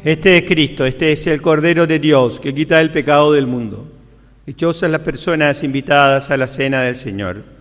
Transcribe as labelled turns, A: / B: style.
A: Este es Cristo, este es el Cordero de Dios que quita el pecado del mundo. Dichosas las personas invitadas a la cena del Señor.